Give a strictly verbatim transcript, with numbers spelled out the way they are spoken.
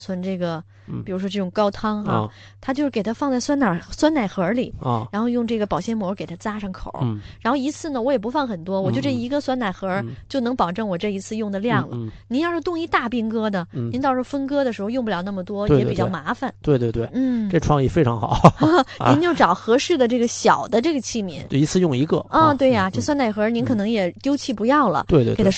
存这个， 嗯， 比如说这种高汤哈、 啊它就是给它放在酸奶酸奶盒里， 啊， 然后用这个保鲜膜给它扎上口， 嗯然后一次呢我也不放很多，我就这一个酸奶盒嗯就能保证我这一次用的量了。 嗯嗯您要是冻一大冰疙瘩， 嗯您到时候分割的时候用不了那么多，也比较对对对麻烦。 对对对， 嗯， 这创意非常好，啊您就找合适的这个小的这个器皿。 就一次用一个啊，对呀、 嗯这酸奶盒您可能也丢弃不要了， 对对对给它